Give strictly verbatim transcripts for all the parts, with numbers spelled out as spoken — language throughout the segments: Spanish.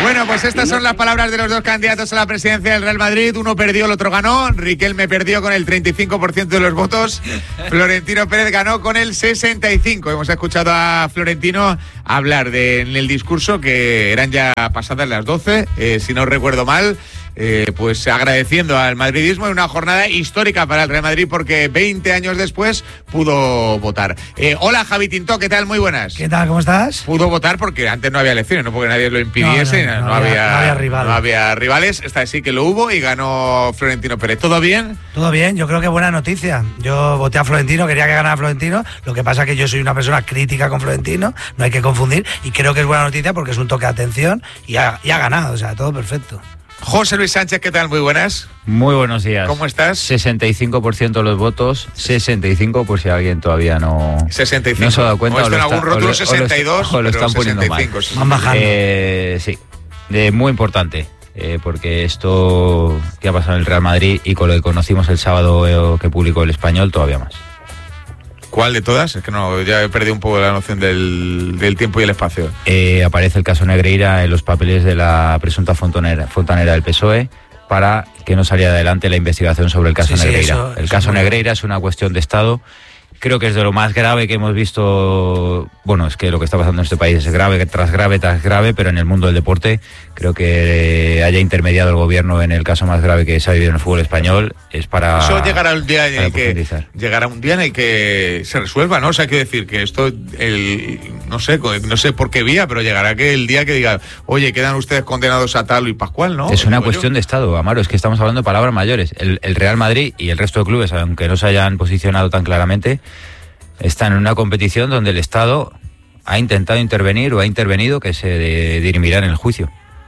Bueno, pues estas son las palabras de los dos candidatos a la presidencia del Real Madrid. Uno perdió, el otro ganó. Riquelme perdió con el treinta y cinco por ciento de los votos. Florentino Pérez ganó con el sesenta y cinco por ciento. Hemos escuchado a Florentino hablar de, en el discurso, que eran ya pasadas las doce, eh, si no recuerdo mal. Eh, pues agradeciendo al madridismo en una jornada histórica para el Real Madrid, porque veinte años después pudo votar. Eh, hola Javi Tintó, ¿qué tal? Muy buenas. ¿Qué tal? ¿Cómo estás? Pudo votar porque antes no había elecciones, no porque nadie lo impidiese, no, no, no, no, no, había, no, había, rivales. no había rivales. Esta vez sí que lo hubo y ganó Florentino Pérez. ¿Todo bien? Todo bien, yo creo que buena noticia. Yo voté a Florentino, quería que ganara Florentino, lo que pasa es que yo soy una persona crítica con Florentino, no hay que confundir, y creo que es buena noticia porque es un toque de atención y ha, y ha ganado, o sea, todo perfecto. José Luis Sánchez, ¿qué tal? Muy buenas. Muy buenos días. ¿Cómo estás? sesenta y cinco por ciento de los votos, sesenta y cinco por si alguien todavía no, sesenta y cinco. no se ha dado cuenta. O esto en algún rótulo sesenta y dos, o lo están poniendo sesenta y cinco, mal. Sí. Van bajando. Eh, sí, eh, muy importante, eh, porque esto que ha pasado en el Real Madrid y con lo que conocimos el sábado eh, que publicó El Español, todavía más. ¿Cuál de todas? Es que no, ya he perdido un poco la noción del, del tiempo y el espacio. Eh, aparece el caso Negreira en los papeles de la presunta fontanera, fontanera del P S O E para que no saliera adelante la investigación sobre el caso sí, Negreira. Sí, eso, el eso caso es Negreira es una cuestión de Estado. Creo que es de lo más grave que hemos visto. Bueno, es que lo que está pasando en este país es grave tras grave tras grave, pero en el mundo del deporte creo que haya intermediado el gobierno en el caso más grave que se ha vivido en el fútbol español. Es para Eso llegará un día en el que llegará un día en el que se resuelva, ¿no? O sea, quiero decir que esto, el, no sé, no sé por qué vía, pero llegará que el día que diga, oye, quedan ustedes condenados a tal y pascual, ¿no? Es una cuestión yo. de Estado, Amaro. Es que estamos hablando de palabras mayores. El, el Real Madrid y el resto de clubes, aunque no se hayan posicionado tan claramente, están en una competición donde el Estado ha intentado intervenir o ha intervenido que se dirimirá en el juicio.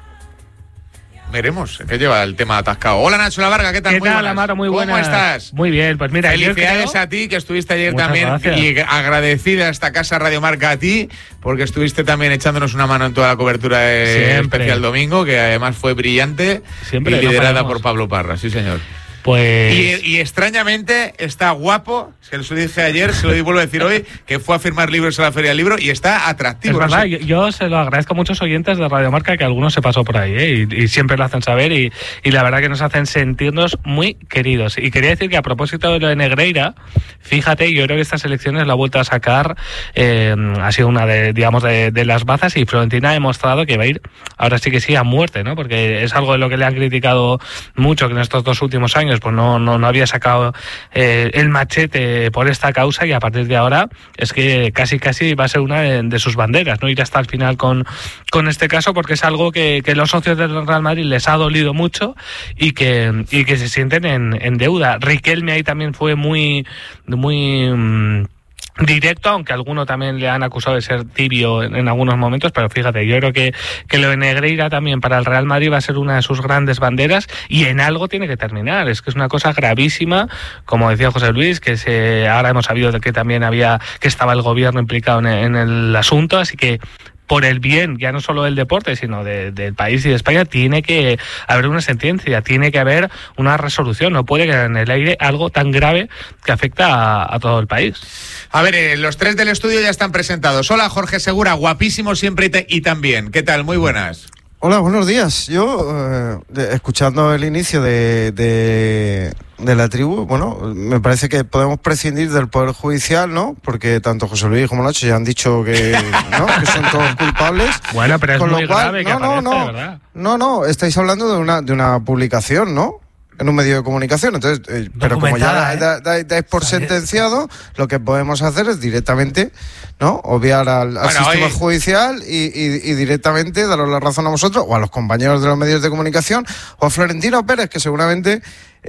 Veremos, que lleva el tema atascado. Hola Nacho Lavarga, ¿qué tal? ¿Qué Muy tal, buenas. Amaro? Muy buenas. ¿Cómo estás? Muy bien, pues mira, felicidades creo... a ti, que estuviste ayer Muchas también, gracias. y agradecida a esta casa Radio Marca a ti, porque estuviste también echándonos una mano en toda la cobertura de Especial Domingo, que además fue brillante. Siempre, y liderada no por Pablo Parra, sí señor. Pues... Y, y extrañamente está guapo, se lo dije ayer, se lo vuelvo a decir hoy, que fue a firmar libros a la Feria del Libro y está atractivo. Es verdad, no sé. yo, yo se lo agradezco a muchos oyentes de Radio Marca, que algunos se pasó por ahí, ¿eh? y, y siempre lo hacen saber y, y la verdad que nos hacen sentirnos muy queridos. Y quería decir que a propósito de lo de Negreira, fíjate, yo creo que estas elecciones la ha vuelto a sacar, eh, ha sido una de, digamos, de, de las bazas, y Florentino ha demostrado que va a ir, ahora sí que sí, a muerte, ¿no? Porque es algo de lo que le han criticado mucho, que en estos dos últimos años pues no, no, no había sacado eh, el machete por esta causa, y a partir de ahora es que casi casi va a ser una de, de sus banderas, ¿no? Ir hasta el final con, con este caso, porque es algo que, que los socios del Real Madrid les ha dolido mucho y que, y que se sienten en, en deuda. Riquelme ahí también fue muy, muy mmm, directo, aunque alguno también le han acusado de ser tibio en, en algunos momentos, pero fíjate, yo creo que, que lo de Negreira también para el Real Madrid va a ser una de sus grandes banderas, y en algo tiene que terminar. Es que es una cosa gravísima, como decía José Luis, que se, ahora hemos sabido de que también había, que estaba el gobierno implicado en, en el asunto, así que por el bien, ya no solo del deporte, sino de, del país y de España, tiene que haber una sentencia, tiene que haber una resolución. No puede quedar en el aire algo tan grave que afecta a, a todo el país. A ver, eh, los tres del estudio ya están presentados. Hola, Jorge Segura, guapísimo siempre y, te, y también. ¿Qué tal? Muy buenas. Hola, buenos días. Yo, eh, de, escuchando el inicio de, de, de la tribu, bueno, me parece que podemos prescindir del Poder Judicial, ¿no? Porque tanto José Luis como Nacho ya han dicho que, ¿no? que son todos culpables. Bueno, pero es Con muy lo cual, grave que no, aparece, no, ¿verdad? No, no, estáis hablando de una, de una publicación, ¿no? En un medio de comunicación, entonces, eh, pero como ya ¿eh? da, da, dais por sentenciado, lo que podemos hacer es directamente, ¿no? Obviar al, al bueno, sistema oye. judicial y, y, y directamente daros la razón a vosotros o a los compañeros de los medios de comunicación o a Florentino Pérez, que seguramente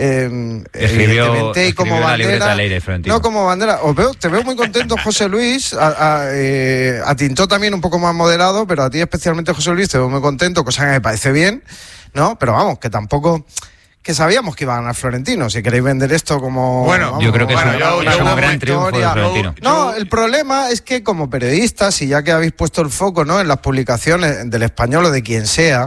eh, escribió, evidentemente y como bandera, no como bandera. Os veo, te veo muy contento, José Luis, a, a, eh, a Tintó también un poco más moderado, pero a ti especialmente, José Luis, te veo muy contento, cosa que me parece bien, ¿no? Pero vamos, que tampoco que sabíamos que iba a ganar Florentino. Si queréis vender esto como... Bueno, vamos, yo creo que bueno, es, yo, es un gran triunfo de Florentino. No, el problema es que como periodistas, y ya que habéis puesto el foco, ¿no?, en las publicaciones del Español o de quien sea,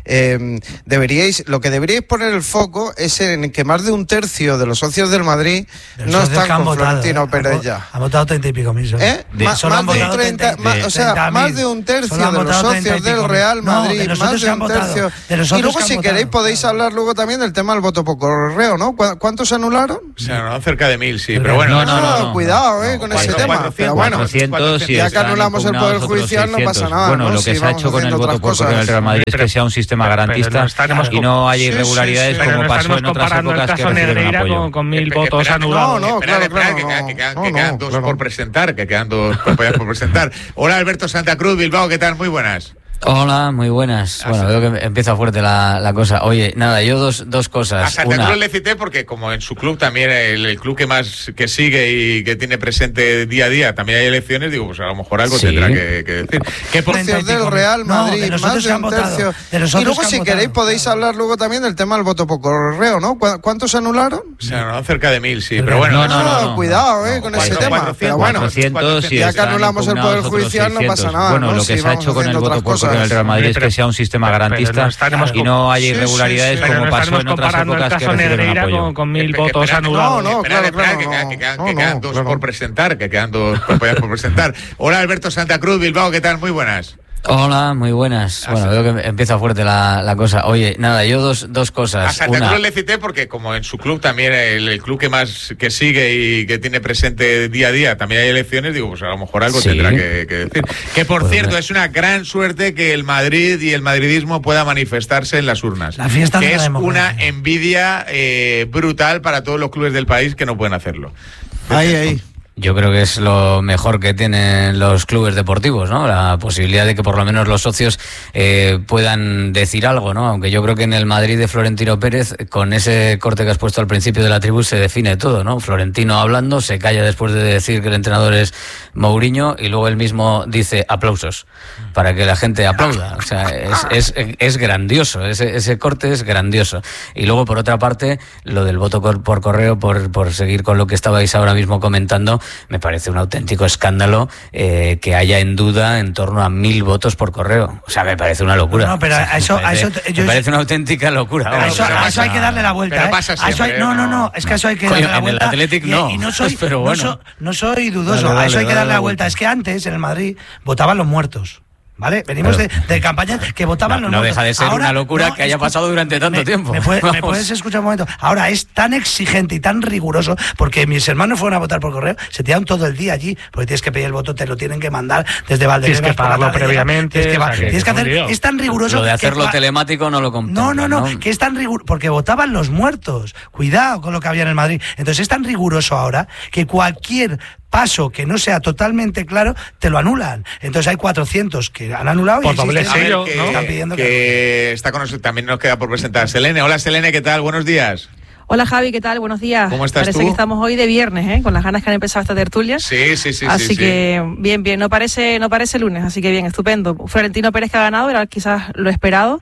eh, deberíais, lo que deberíais poner el foco es en que más de un tercio de los socios del Madrid de los no socios están con votado, Florentino eh, Pérez han, ya. Han votado treinta y pico mil. ¿Eh? De, Ma, solo más han de votado treinta, treinta, ma, o sea, treinta más mil. de un tercio Solo han de los votado socios treinta y pico del mil. Real No, Madrid, de los más otros de que un han tercio. votado, de los Y otros luego, que han si votado, queréis, podéis claro. hablar luego también del tema del voto por correo, ¿no? ¿Cu- ¿Cuántos se anularon? O sea, no, cerca de mil, sí. Pero Pero bueno, no, no, no, Ah, no, cuidado, no, eh, no, con cuatro- ese tema. cuatrocientos, Pero bueno, cuatrocientos, y ya que están anulamos el impugnados Poder otros Judicial, no seiscientos. pasa nada, Bueno, ¿no? lo Si que se ha vamos hecho con el haciendo voto otras por correo del cosas. Real Madrid es Pero- que sea un sistema pero garantista no estaremos y no haya Sí, sí, irregularidades sí. Pero como no pasó estaremos en otras comparando el épocas que caso recibieron Negreira apoyo. con, con mil Espe- votos espera, anulados. No, no, Esperad, claro, esperad, claro, que, no. que quedan, No, que no, quedan dos claro. por presentar, que quedan dos compañías por presentar. Hola, Alberto Santa Cruz, Bilbao, ¿qué tal? Muy buenas. Hola, muy buenas. Ah, Bueno, sí. veo que empieza fuerte la, la cosa. Oye, nada, yo dos, dos A cosas. Santa Una, Cruz le cité porque como en su club también, el, el club que más que sigue y que tiene presente día a día, también hay elecciones, digo, pues a lo mejor algo Sí. tendrá que, que decir. Que por treinta y Socios del pico Real mil. No, Madrid, de los más otros de que un han votado, tercio. de los Y otros luego, que han si votado, queréis, podéis claro. hablar luego también del tema del voto por correo, ¿no? ¿Cu- ¿Cuántos se anularon? O sea, no, cerca de mil, sí, Pero pero bueno. no, no, no, no. Cuidado, eh, No, con cuatro- ese tema. cuatrocientos, Pero bueno, cuatrocientos y ya que están anulamos el impugnados Poder otros Judicial, no pasa seiscientos. nada, Bueno, ¿no? lo Si que se ha vamos hecho con el haciendo voto otras por correo del cosas. Real Madrid es Pero- que sea un sistema pero- pero garantista no estaremos y no haya Sí, sí, irregularidades sí. Pero como no pasó estaremos en otras comparando el épocas que caso recibieron Negreira apoyo. con, con mil Espe- votos esperad, anulados. No, no, Esperad, claro, esperad, claro, que, quedan- no. que quedan, No, que no, quedan dos claro. por presentar, que quedan dos compañías por presentar. Hola, Alberto Santa Cruz, Bilbao, ¿qué tal? Muy buenas. Hola, muy buenas. Ah, Bueno, sí. veo que empieza fuerte la, la cosa. Oye, nada, yo dos, dos A cosas. Santa Una, Cruz le cité porque como en su club también, el, el club que más que sigue y que tiene presente día a día, también hay elecciones, digo, pues a lo mejor algo Sí. tendrá que, que decir. Que por Pues cierto, me- es una gran suerte que el Madrid y el madridismo pueda manifestarse en las urnas. La fiesta que de la es democracia. una envidia eh, brutal para todos los clubes del país que no pueden hacerlo. Ahí, ahí. Yo creo que es lo mejor que tienen los clubes deportivos, ¿no? La posibilidad de que por lo menos los socios eh, puedan decir algo, ¿no? Aunque yo creo que en el Madrid de Florentino Pérez, con ese corte que has puesto al principio de la tribu, se define todo, ¿no? Florentino hablando, se calla después de decir que el entrenador es Mourinho y luego él mismo dice aplausos para que la gente aplauda. O sea, es, es, es grandioso, ese, ese corte es grandioso. Y luego, por otra parte, lo del voto cor- por correo, por, por seguir con lo que estabais ahora mismo comentando, me parece un auténtico escándalo eh, que haya en duda en torno a mil votos por correo. O sea, me parece una locura. No, no, pero O sea, a eso- me parece, a eso- me yo- parece una auténtica locura. A vamos, eso, o sea, a eso hay que darle la vuelta. pero ¿eh? pasa A eso hay- siempre, no, no, no. no, es que a eso hay que Coño, darle la en el vuelta. Athletic y, no, y no soy, pero no bueno. so- no soy dudoso, Dale, a eso hay dale, que darle dale la la vuelta. vuelta. Es que antes en el Madrid votaban los muertos. ¿Vale? Venimos Claro. de, de campañas que votaban No, los no muertos. deja de ser Ahora, una locura no, que haya escu- pasado durante tanto me- tiempo. ¿me, puede- me Vamos. puedes escuchar un momento? Ahora es tan exigente y tan riguroso porque mis hermanos fueron a votar por correo, se tiraron todo el día allí porque tienes que pedir el voto, te lo tienen que mandar desde Valdebebas. Tienes que por la pagarlo tarde, previamente, Tienes que, o va- sea, que tienes que es un hacer. lío. Es tan riguroso. Lo de que hacerlo cua- telemático no lo contempla. no, no, no, que es tan riguroso, porque votaban los muertos. Cuidado con lo que había en el Madrid. Entonces es tan riguroso ahora que cualquier paso que no sea totalmente claro, te lo anulan. Entonces hay cuatrocientos que han anulado Por y doble existen- sello, que, ¿no? están pidiendo que... que está con nosotros, también nos queda por presentar Selene. Hola Selene, ¿qué tal? Buenos días. Hola Javi, ¿qué tal? Buenos días. ¿Cómo estás Parece tú? que estamos hoy de viernes, ¿eh? Con las ganas que han empezado esta tertulia. Sí, sí, sí. así sí, que bien, bien, no parece, no parece lunes, así que bien, estupendo. Florentino Pérez que ha ganado, era quizás lo esperado.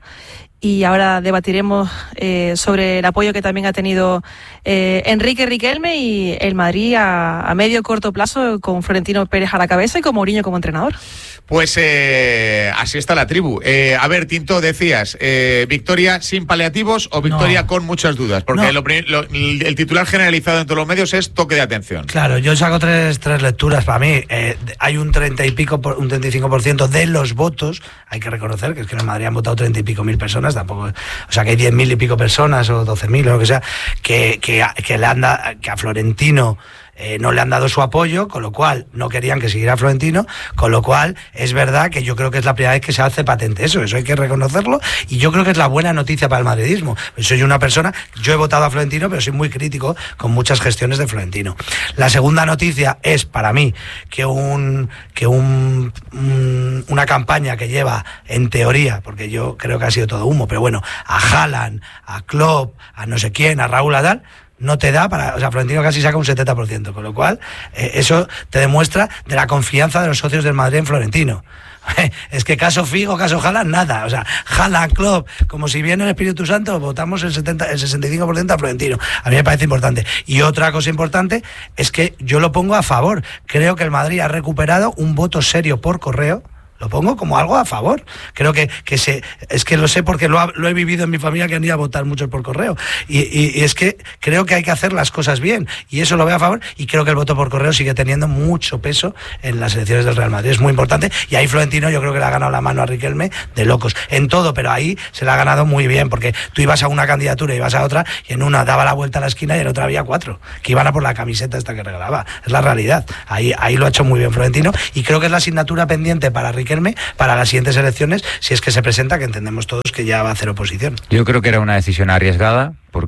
Y ahora debatiremos eh, sobre el apoyo que también ha tenido eh, Enrique Riquelme y el Madrid a, a medio corto plazo con Florentino Pérez a la cabeza y con Mourinho como entrenador. Pues eh, así está la tribu. Eh, a ver, Tinto, decías, eh, ¿victoria sin paliativos o victoria No. con muchas dudas? Porque No. lo prim- lo- el titular generalizado en todos los medios es toque de atención. Claro, yo saco tres, tres lecturas para mí. Eh, hay un treinta y pico, por, un treinta y cinco por ciento de los votos. Hay que reconocer que es que en el Madrid han votado treinta y pico mil personas, tampoco, o sea que hay diez mil y pico personas o doce mil o lo que sea, que, que, que le han da, que a Florentino eh, no le han dado su apoyo, con lo cual no querían que siguiera Florentino, con lo cual es verdad que yo creo que es la primera vez que se hace patente eso, eso hay que reconocerlo, y yo creo que es la buena noticia para el madridismo. Soy una persona, yo he votado a Florentino, pero soy muy crítico con muchas gestiones de Florentino. La segunda noticia es para mí que un que un, un una campaña que lleva en teoría, porque yo creo que ha sido todo humo, pero bueno, a Haaland, a Klopp, a no sé quién, a Raúl Adal, no te da para, o sea, Florentino casi saca un setenta por ciento, con lo cual eh, eso te demuestra de la confianza de los socios del Madrid en Florentino. Es que caso Figo, caso Haaland, nada. O sea, Haaland, Klopp, como si viene el Espíritu Santo, votamos el, setenta, el sesenta y cinco por ciento a Florentino. A mí me parece importante. Y otra cosa importante es que yo lo pongo a favor. Creo que el Madrid ha recuperado un voto serio por correo. lo pongo como algo a favor. Creo que, que se, es que lo sé porque lo, ha, lo he vivido en mi familia, que han ido a votar muchos por correo. Y, y, y es que creo que hay que hacer las cosas bien. Y eso lo veo a favor. Y creo que el voto por correo sigue teniendo mucho peso en las elecciones del Real Madrid. Es muy importante. Y ahí Florentino yo creo que le ha ganado la mano a Riquelme de locos. En todo, pero ahí se la ha ganado muy bien. Porque tú ibas a una candidatura y ibas a otra, y en una daba la vuelta a la esquina y en otra había cuatro que iban a por la camiseta esta que regalaba. Es la realidad. Ahí, ahí lo ha hecho muy bien Florentino. Y creo que es la asignatura pendiente para Riquelme para las siguientes elecciones, si es que se presenta, que entendemos todos que ya va a hacer oposición. Yo creo que era una decisión arriesgada,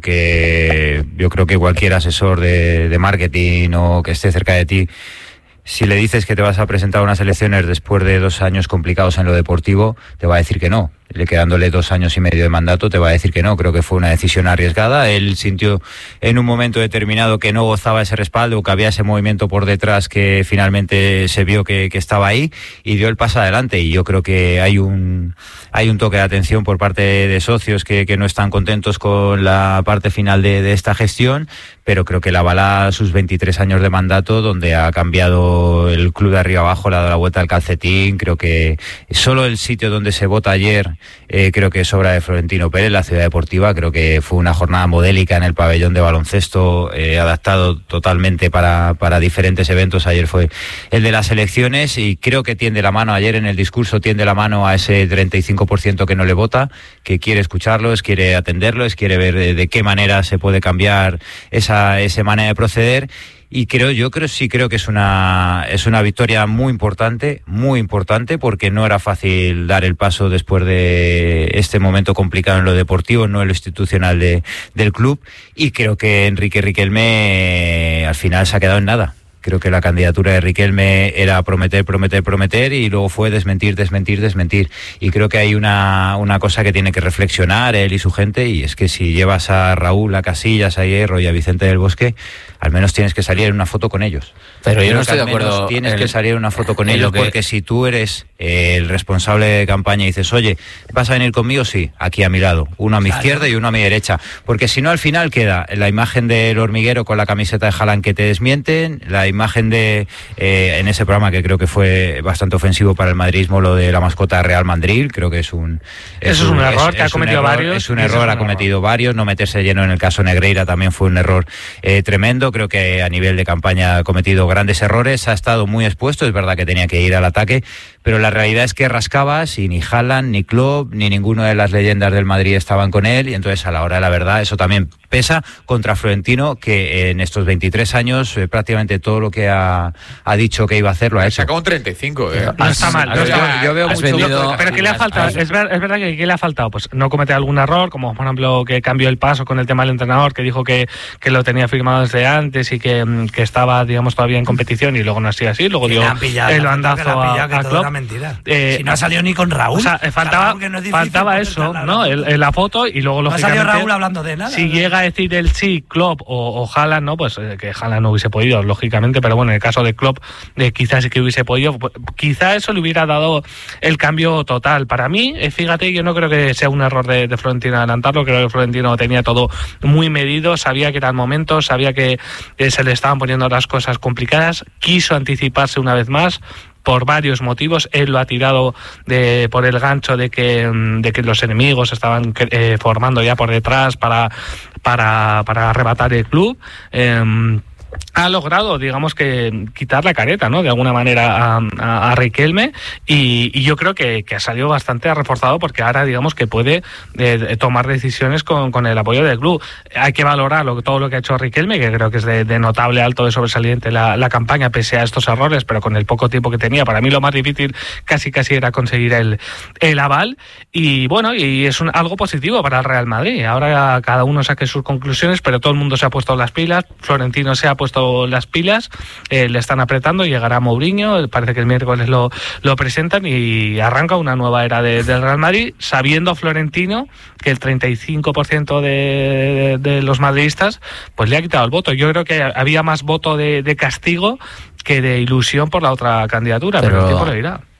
porque yo creo que cualquier asesor de, de marketing o que esté cerca de ti, si le dices que te vas a presentar a unas elecciones después de dos años complicados en lo deportivo, te va a decir que no. Le quedándole dos años y medio de mandato, te va a decir que no. Creo que fue una decisión arriesgada. Él sintió en un momento determinado que no gozaba ese respaldo, que había ese movimiento por detrás que finalmente se vio que, que estaba ahí, y dio el paso adelante. Y yo creo que hay un hay un toque de atención por parte de socios que, que no están contentos con la parte final de, de esta gestión, pero creo que la avala sus veintitrés años de mandato, donde ha cambiado el club de arriba abajo, le ha dado la vuelta al calcetín. Creo que solo el sitio donde se vota ayer, Eh, creo que es obra de Florentino Pérez, la Ciudad Deportiva. Creo que fue una jornada modélica en el pabellón de baloncesto, eh, adaptado totalmente para, para diferentes eventos. Ayer fue el de las elecciones, y creo que tiende la mano, ayer en el discurso tiende la mano a ese treinta y cinco por ciento que no le vota, que quiere escucharlos, quiere atenderlos, quiere ver de, de qué manera se puede cambiar esa, esa manera de proceder. Y creo, yo creo sí creo que es una es una victoria muy importante, muy importante, porque no era fácil dar el paso después de este momento complicado en lo deportivo, no en lo institucional de, del club, y creo que Enrique Riquelme eh, al final se ha quedado en nada. Creo que la candidatura de Riquelme era prometer, prometer, prometer, y luego fue desmentir, desmentir, desmentir. Y creo que hay una, una cosa que tiene que reflexionar él y su gente, y es que si llevas a Raúl, a Casillas, a Hierro y a Vicente del Bosque, al menos tienes que salir en una foto con ellos. Pero yo creo no estoy de acuerdo. Tienes el, que salir en una foto con ellos, que... porque si tú eres eh, el responsable de campaña y dices, oye, ¿vas a venir conmigo? Sí, aquí a mi lado, uno a mi claro. izquierda y uno a mi derecha. Porque si no, al final queda la imagen del hormiguero con la camiseta de Haaland que te desmienten, la imagen de, eh, en ese programa que creo que fue bastante ofensivo para el madridismo, lo de la mascota Real Madrid. Creo que es un... Es Eso un, es un error es, que ha cometido error, varios. Es un error, ha cometido error. varios. No meterse lleno en el caso Negreira también fue un error eh, tremendo. Creo que a nivel de campaña ha cometido grandes errores, ha estado muy expuesto, es verdad que tenía que ir al ataque, pero la realidad es que rascabas y ni Haaland, ni Klopp, ni ninguno de las leyendas del Madrid estaban con él, y entonces a la hora de la verdad eso también pesa contra Florentino, que en estos veintitrés años eh, prácticamente todo lo que ha, ha dicho que iba a hacer lo ha hecho. Sacó un treinta y cinco, eh. No está mal. No está mal. Yo, yo veo mucho vendido, pero ¿qué le ha faltado? Es, ver, es verdad que ¿qué le ha faltado? Pues no cometer algún error, como por ejemplo que cambió el paso con el tema del entrenador, que dijo que, que lo tenía firmado desde antes y que, que estaba, digamos, todavía en competición, y luego no ha sido así. Luego dio el bandazo a, a Klopp. Eh, si no ha salido ni con Raúl. O sea, faltaba, no difícil, faltaba eso, ¿no? El, el, la foto, y luego no lógicamente... ha salido Raúl hablando de nada. Si llega a decir el sí, Klopp o, o Haaland, ¿no? Pues eh, que Haaland no hubiese podido, lógicamente, pero bueno, en el caso de Klopp, eh, quizás sí que hubiese podido. Pues, quizá eso le hubiera dado el cambio total. Para mí, eh, fíjate, yo no creo que sea un error de, de Florentino adelantarlo. Creo que Florentino tenía todo muy medido, sabía que era el momento, sabía que eh, se le estaban poniendo las cosas complicadas, quiso anticiparse una vez más, por varios motivos. Él lo ha tirado de, por el gancho de que, de que los enemigos estaban eh, formando ya por detrás para, para, para arrebatar el club. Eh, ha logrado, digamos, que quitar la careta, ¿no?, de alguna manera a, a, a Riquelme, y, y yo creo que, que ha salido bastante reforzado, porque ahora, digamos, que puede eh, tomar decisiones con, con el apoyo del club. Hay que valorar lo, todo lo que ha hecho Riquelme, que creo que es de, de notable, alto, de sobresaliente la, la campaña, pese a estos errores, pero con el poco tiempo que tenía. Para mí lo más difícil casi casi era conseguir el, el aval, y bueno, y es un, algo positivo para el Real Madrid. Ahora cada uno saque sus conclusiones, pero todo el mundo se ha puesto las pilas. Florentino se ha puesto las pilas, eh, le están apretando, llegará Mourinho, parece que el miércoles lo, lo presentan, y arranca una nueva era de, del Real Madrid, sabiendo Florentino que el treinta y cinco por ciento de, de, de los madridistas pues le ha quitado el voto. Yo creo que había más voto de, de castigo que de ilusión por la otra candidatura, pero, pero el tiempo lo dirá.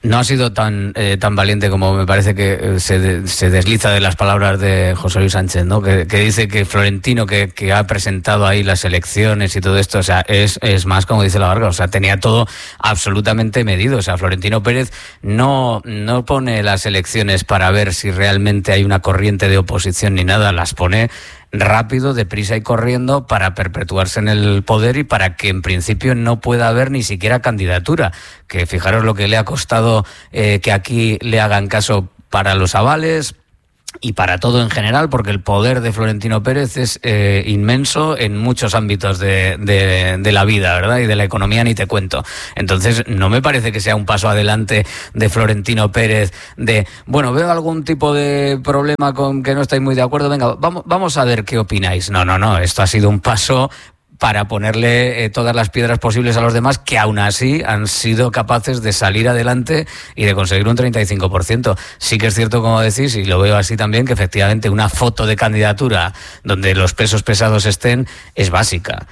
no ha sido tan eh, tan valiente como me parece que eh, se, de, se desliza de las palabras de José Luis Sánchez, ¿no? Que, que dice que Florentino, que, que ha presentado ahí las elecciones y todo esto, o sea, es, es más como dice la Varga, o sea, tenía todo absolutamente medido. O sea, Florentino Pérez no, no pone las elecciones para ver si realmente hay una corriente de oposición ni nada, las pone rápido, deprisa y corriendo para perpetuarse en el poder y para que en principio no pueda haber ni siquiera candidatura. Que fijaros lo que le ha costado eh, que aquí le hagan caso para los avales y para todo en general, porque el poder de Florentino Pérez es eh, inmenso en muchos ámbitos de, de, de la vida, ¿verdad? Y de la economía ni te cuento. Entonces, no me parece que sea un paso adelante de Florentino Pérez de, bueno, veo algún tipo de problema con que no estáis muy de acuerdo, venga, vamos, vamos a ver qué opináis. No, no, no, esto ha sido un paso para ponerle eh, todas las piedras posibles a los demás, que aún así han sido capaces de salir adelante y de conseguir un treinta y cinco por ciento. Sí que es cierto, como decís, y lo veo así también, que efectivamente una foto de candidatura donde los pesos pesados estén es básica.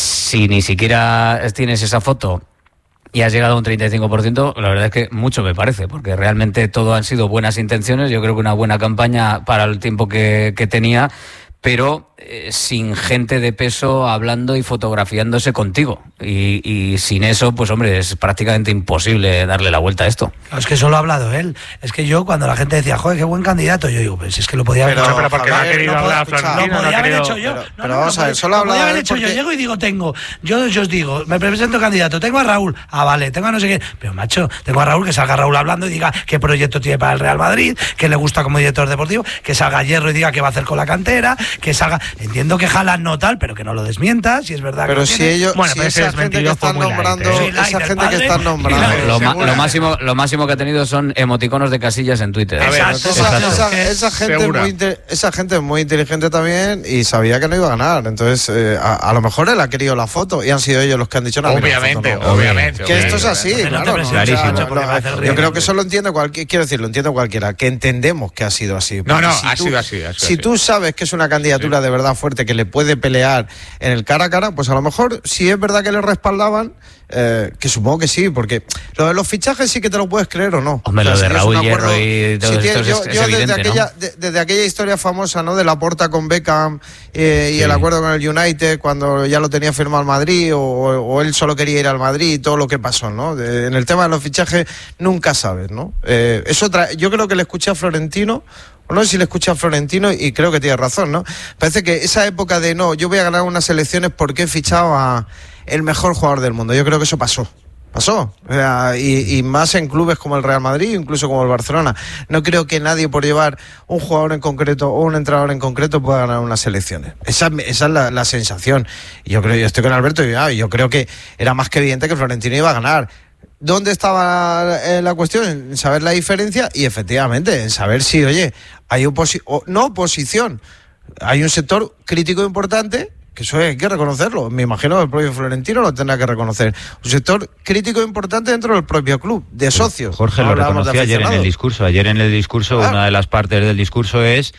Si ni siquiera tienes esa foto y has llegado a un treinta y cinco por ciento, la verdad es que mucho me parece, porque realmente todo han sido buenas intenciones. Yo creo que una buena campaña para el tiempo que, que tenía, pero eh, sin gente de peso hablando y fotografiándose contigo. Y, y sin eso, pues hombre, es prácticamente imposible darle la vuelta a esto. Es que solo ha hablado él. Es que yo, cuando la gente decía, joder, qué buen candidato, yo digo, pues es que lo podía haber pero, hecho. Pero porque no ha querido no hablar puedo, Florentino, Lo podía no haber querido... hecho yo. Pero, no, pero no, vamos no, a ver, solo ha lo podía hablado haber hecho porque... yo. Llego y digo, tengo. Yo, yo os digo, me presento candidato, tengo a Raúl. Ah, vale, tengo a no sé qué. Pero macho, tengo a Raúl, que salga Raúl hablando y diga qué proyecto tiene para el Real Madrid, que le gusta como director deportivo, que salga Hierro y diga qué va a hacer con la cantera, que salga... Entiendo que Haaland no tal, pero que no lo desmienta, si es verdad. Pero que si tiene. ellos, Bueno, si pero ese esa gente que desmentido están fue muy nombrando, light, ¿eh? esa Sí, gente que light están del nombrando, padre. Lo, ma- seguro- lo máximo lo máximo que ha tenido son emoticonos de casillas en Twitter. A ver, Exacto, Esa, exacto. esa- esa gente es Segura. muy inte- esa gente es muy inteligente también y sabía que no iba a ganar. Entonces, eh, a, a lo mejor él ha querido la foto y han sido ellos los que han dicho no. mira, la Obviamente, foto no. obviamente. Que esto es así, Pero no te claro. presiones, ¿no? O sea, clarísimo. lo- porque va a hacer yo ridículo. creo que eso lo entiende cualquier, quiero decir, lo entiende cualquiera, que entendemos que ha sido así. No, no, Porque ha sido así, ha sido si así. tú sabes que es una candidatura de verdad fuerte que le puede pelear en el cara a cara, pues a lo mejor si es verdad que le respaldaban, eh, que supongo que sí, porque lo de los fichajes sí que te lo puedes creer o no. Hombre, O sea, lo si de tienes Raúl un acuerdo- Hierro y todo si esto tienes- es- yo, es yo evidente, desde ¿no? aquella, de- desde aquella historia famosa, ¿no? De Laporta con Beckham eh, y Sí. el acuerdo con el United cuando ya lo tenía firmado al Madrid o, o él solo quería ir al Madrid y todo lo que pasó, ¿no? De- en el tema de los fichajes nunca sabes, ¿no? Eh, eso tra- yo creo que le escuché a Florentino, o no sé si le escuché a Florentino y creo que tiene razón, ¿no? Parece que esa época de no, yo voy a ganar unas elecciones porque he fichado a el mejor jugador del mundo, yo creo que eso pasó. Pasó, o sea, y, y más en clubes como el Real Madrid, incluso como el Barcelona. No creo que nadie por llevar un jugador en concreto o un entrenador en concreto pueda ganar unas elecciones. Esa, esa es la, la sensación. Y yo creo, yo estoy con Alberto y ah, yo creo que era más que evidente que Florentino iba a ganar. ¿Dónde estaba eh, la cuestión? En saber la diferencia y efectivamente en saber si, oye, hay oposición, no oposición, hay un sector crítico importante, que eso hay que reconocerlo. Me imagino que el propio Florentino lo tendrá que reconocer. Un sector crítico importante dentro del propio club, de socios. Jorge No lo hablábamos de reconoció ayer en el aficionados. discurso. Ayer en el discurso, Claro. una de las partes del discurso es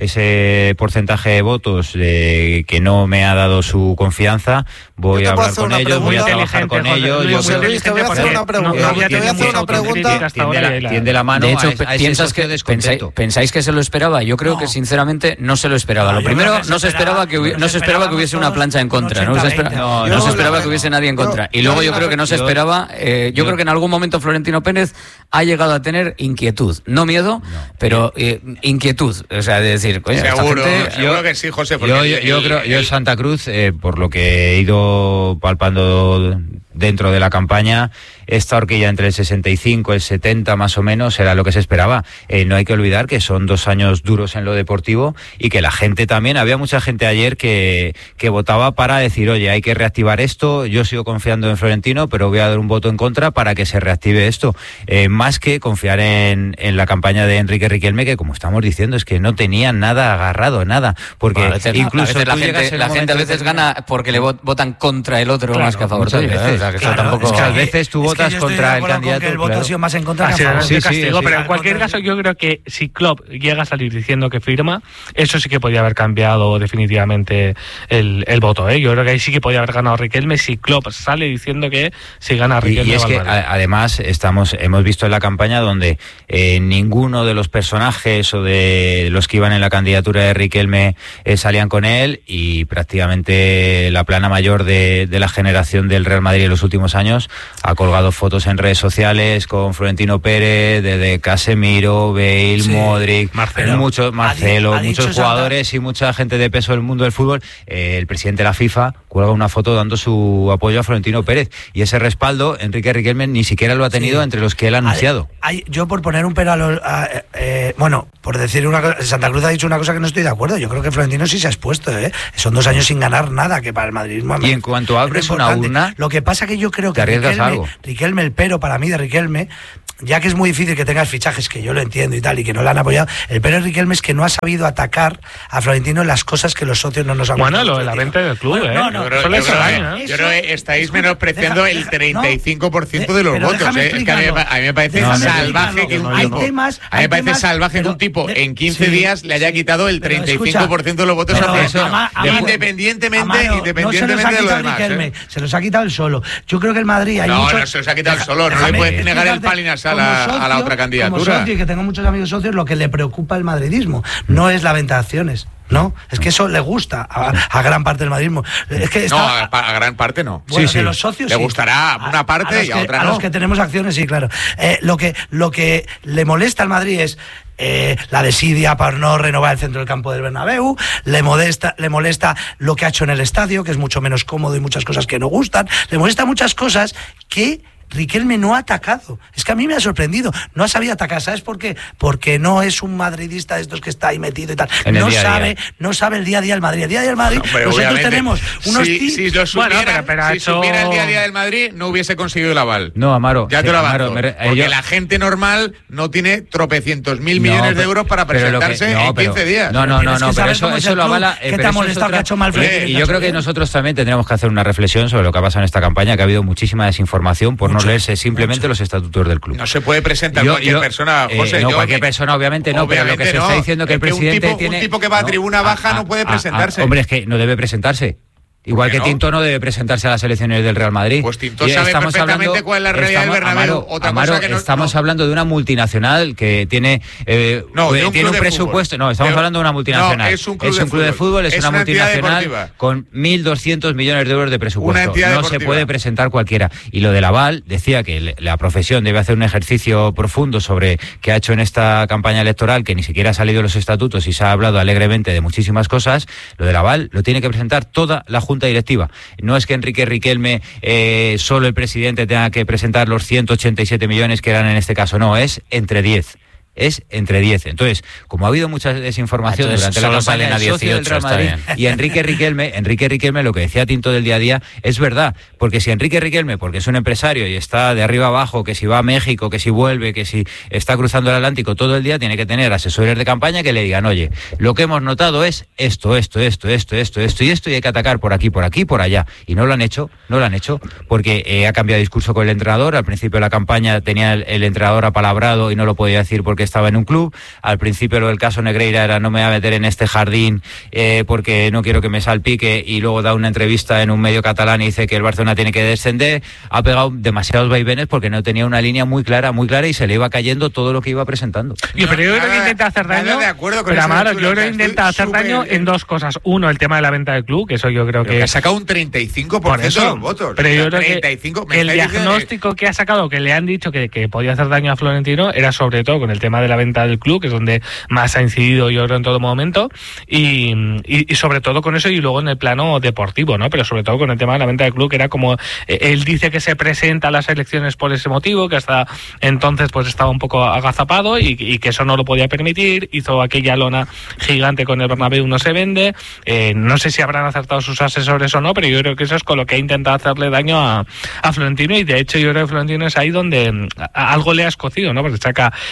ese porcentaje de votos de que no me ha dado su confianza. Voy Yo te a puedo hablar hacer con una ellos, voy a pregunta. trabajar con Inteligente, ellos. José yo Luis, José creo- Luis, te voy a hacer porque una pregunta. no- no había Te voy a tenido hacer una mucha pregunta. autocrítica hasta tiende ahora la, y la- tiende la mano De hecho, a, a ese piensas socio que descontento. pensáis, pensáis que se lo esperaba. Yo creo No. que sinceramente no se lo esperaba. No, Lo yo primero, creo que se no se esperaba esperaba- que hubi- nos no se esperaba que hubiese una esperábamos plancha en todos contra. un No se, ochenta espera- veinte. no, Yo no se la- esperaba que hubiese nadie en yo- contra. Y yo luego hay yo una creo que no se yo- esperaba. eh, yo yo- creo que en algún momento Florentino Pérez ha llegado a tener inquietud, no miedo, pero eh, inquietud. O sea, de decir, coño, esta Seguro, gente- seguro que sí, José. porque Yo, yo, el- yo creo, yo en el- Santa Cruz, eh, por lo que he ido palpando dentro de la campaña, esta horquilla entre el sesenta y cinco y el setenta más o menos era lo que se esperaba. Eh, no hay que olvidar que son dos años duros en lo deportivo y que la gente también, había mucha gente ayer que, que votaba para decir, oye, hay que reactivar esto, yo sigo confiando en Florentino, pero voy a dar un voto en contra para que se reactive esto. Eh, más que confiar en, en la campaña de Enrique Riquelme, que como estamos diciendo, es que no tenía nada agarrado, nada. Porque Bueno, a veces, incluso a veces la tú llegas gente, en la un gente a momento veces determinado- gana porque le vot- votan contra el otro Claro, más que a favor muchas suyo, ¿eh? veces. O sea, sea, que claro, eso tampoco... Es que a veces tú es votas que yo estoy contra de el acuerdo con candidato. que el voto claro. ha sido más en contra que a Así favor. es, Sí, de sí, castigo, sí. pero en Al cualquier contrario. caso yo creo que si Klopp llega a salir diciendo que firma, eso sí que podía haber cambiado definitivamente el, el voto, ¿eh? Yo creo que ahí sí que podía haber ganado Riquelme si Klopp sale diciendo que si gana Y, Riquelme y es va que al Madrid. a- además estamos hemos visto en la campaña donde eh, ninguno de los personajes o de los que iban en la candidatura de Riquelme eh, salían con él, y prácticamente la plana mayor de, de la generación del Real Madrid en los últimos años ha colgado fotos en redes sociales con Florentino Pérez, de, de Casemiro, Bale, Sí. Modric, Marcelo. muchos, Marcelo, Ha di- ha dicho muchos Santa- jugadores y mucha gente de peso del mundo del fútbol. Eh, el presidente de la FIFA cuelga una foto dando su apoyo a Florentino Pérez, y ese respaldo Enrique Riquelme ni siquiera lo ha tenido Sí. entre los que él ha anunciado. Hay- hay- yo por poner un pero a los... a- eh, bueno, por decir una cosa, Santa Cruz ha dicho una cosa que no estoy de acuerdo. Yo creo que Florentino sí se ha expuesto, ¿eh? Son dos años sin ganar nada, que para el madridismo... Y en cuanto abres una importante. urna, Lo que pasa que yo creo te que arriesgas a Riquelme, algo. Riquelme, el pero para mí de Riquelme, ya que es muy difícil que tengas fichajes, que yo lo entiendo y tal, y que no le han apoyado, el pero de Riquelme es que no ha sabido atacar a Florentino en las cosas que los socios no nos han Bueno, gustado. lo de la venta del club, Bueno, ¿eh? no, no, Yo creo, Eso le yo hace creo daño, que- ¿eh? yo creo que estáis Escucha, menospreciando deja- el deja- treinta y cinco por ciento no, de los pero votos. déjame ¿eh? Es que a mí, me, explicarlo. pa- a mí me parece Déjame salvaje explicarlo. que un Hay tipo, temas- a mí me hay parece temas, salvaje que pero un tipo de- en quince sí, días le haya sí. quitado el Pero treinta y cinco por ciento de los votos pero a Florentino. ama- ama- Independientemente, Amaro, independientemente no se los ha de lo quitado demás. Riquelme, ¿eh? se los ha quitado él solo. Yo creo que el Madrid hay No, muchos- no se los ha quitado él Deja- solo, no le déjame puedes negar el explicarte, Palinas a como la- a la socio- otra candidatura. Como socio y que tengo muchos amigos socios, lo que le preocupa al madridismo no es la venta de acciones. No, es que eso le gusta a, a gran parte del madridismo. Es que No, está, a, a gran parte no. bueno, sí, de sí. los socios Le sí. gustará a una parte los y a que- otra a no. los que tenemos acciones, sí, claro. Eh, lo que lo que le molesta al Madrid es eh, la desidia por no renovar el centro del campo del Bernabéu, le molesta, le molesta lo que ha hecho en el estadio, que es mucho menos cómodo y muchas cosas que no gustan, le molesta muchas cosas que Riquelme no ha atacado. Es que a mí me ha sorprendido. No ha sabido atacar. ¿Sabes por qué? Porque no es un madridista de estos que está ahí metido y tal. En el no día a sabe, día. no sabe el día a día del Madrid. El día a día del Madrid, Hombre, nosotros obviamente, tenemos unos si, ti- si lo supiera, Bueno, pero- pero ha si hecho- supiera el día a día del Madrid, no hubiese conseguido el aval. No, Amaro. Ya sí, te lo Amaro, avanzo. me re- Porque yo- la gente normal no tiene tropecientos mil No, millones de pero- euros para pero lo que- presentarse no, en pero- quince días. No, no, no, Tienes no, que pero saber eso, cómo es eso el lo club, avala. qué eh, te pero ha eso es molestado, otra- qué ha hecho mal Flick, Eh, qué Y ha yo hecho creo que bien. nosotros también tendríamos que hacer una reflexión sobre lo que ha pasado en esta campaña, que ha habido muchísima desinformación por Mucho, no leerse simplemente mucho. los estatutos del club. No se puede presentar Yo- cualquier yo- persona, eh, José. no, yo- cualquier persona, obviamente no, pero lo que Obviamente se no. está diciendo que Es el que un presidente tipo- tiene. un tipo que va a tribuna baja no puede presentarse. hombre, es que no debe presentarse. Igual qué que no? Tinto no debe presentarse a las elecciones del Real Madrid. Pues Tinto Y sabe estamos perfectamente hablando- cuál es la realidad del estamos- Bernabéu. Amaro, Otra Amaro, cosa que no- estamos no. hablando de una multinacional que tiene, eh, No, de eh, un tiene club un de presupuesto. fútbol. No, estamos De- hablando de una multinacional. no, es un club de de fútbol. fútbol, es, Es una, una entidad multinacional deportiva. con mil doscientos millones de euros de presupuesto. Una entidad no deportiva. se puede presentar cualquiera. Y lo del aval, decía que le- la profesión debe hacer un ejercicio profundo sobre qué ha hecho en esta campaña electoral, que ni siquiera ha salido de los estatutos y se ha hablado alegremente de muchísimas cosas. Lo del aval lo tiene que presentar toda la junta directiva. No es que Enrique Riquelme, eh, solo el presidente tenga que presentar los ciento ochenta y siete millones que eran en este caso, no, es entre diez. Es entre diez. Entonces, como ha habido mucha desinformación Entonces, durante la solo campaña, salen a el socio del dieciocho, Real está Madrid bien. y Enrique Riquelme, Enrique Riquelme, lo que decía Tinto del día a día, es verdad. Porque si Enrique Riquelme, porque es un empresario y está de arriba abajo, que si va a México, que si vuelve, que si está cruzando el Atlántico todo el día, tiene que tener asesores de campaña que le digan, oye, lo que hemos notado es esto, esto, esto, esto, esto, esto y esto, y hay que atacar por aquí, por aquí, por allá. Y no lo han hecho, no lo han hecho, porque eh, ha cambiado de discurso con el entrenador. Al principio de la campaña tenía el, el entrenador apalabrado y no lo podía decir porque estaba en un club. Al principio lo del caso Negreira era no me voy a meter en este jardín eh, porque no quiero que me salpique, y luego da una entrevista en un medio catalán y dice que el Barcelona tiene que descender. Ha pegado demasiados vaivenes porque no tenía una línea muy clara, muy clara, y se le iba cayendo todo lo que iba presentando. Yo, pero yo creo que nada- intenta hacer nada daño. de acuerdo con pero eso, Amaro, Chulo, yo o creo sea, que intenta estoy hacer daño súper- en dos cosas. Uno, el tema de la venta del club, que eso yo creo Pero que que ha sacado un treinta y cinco por ciento Por de eso, los votos. pero yo O sea, creo que treinta y cinco, me el estáis diciendo que- diagnóstico que ha sacado, que le han dicho que, que podía hacer daño a Florentino, era sobre todo con el tema de la venta del club, que es donde más ha incidido yo creo en todo momento, y, y, y sobre todo con eso, y luego en el plano deportivo, ¿no? Pero sobre todo con el tema de la venta del club, que era como, eh, él dice que se presenta a las elecciones por ese motivo, que hasta entonces pues estaba un poco agazapado y, y que eso no lo podía permitir, hizo aquella lona gigante con el Bernabéu, no se vende, eh, no sé si habrán acertado sus asesores o no, pero yo creo que eso es con lo que ha intentado hacerle daño a, a Florentino, y de hecho yo creo que Florentino es ahí donde a- algo le ha escocido, ¿no? Porque saca ese